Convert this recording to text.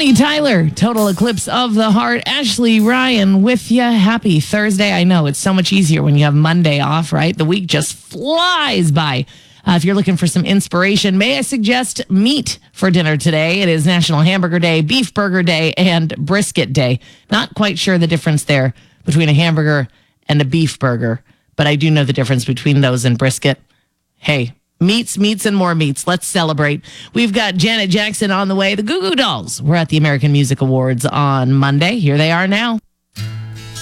Bonnie Tyler, Total Eclipse of the Heart. Ashley Ryan with you. Happy Thursday. I know it's so much easier when you have Monday off, right? The week just flies by. If you're looking for some inspiration, may I suggest meat for dinner today? It is National Hamburger Day, Beef Burger Day, and Brisket Day. Not quite sure the difference there between a hamburger and a beef burger, but I do know the difference between those and brisket. Hey, meats, and more meats. Let's celebrate. We've got Janet Jackson on the way. The Goo Goo Dolls were at the American Music Awards on Monday. Here they are now.